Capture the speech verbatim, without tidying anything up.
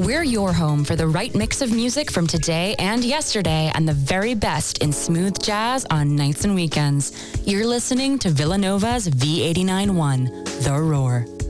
We're your home for the right mix of music from today and yesterday and the very best in smooth jazz on nights and weekends. You're listening to Villanova's V eighty-nine point one, The Roar.